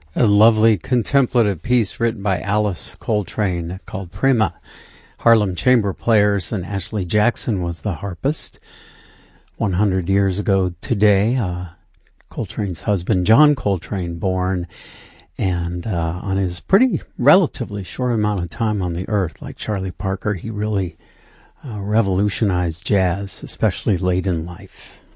A lovely contemplative piece written by Alice Coltrane called Prima. Harlem Chamber Players, and Ashley Jackson was the harpist. 100 years ago today, Coltrane's husband, John Coltrane, born, and on his pretty relatively short amount of time on the earth, like Charlie Parker, he really revolutionized jazz, especially late in life.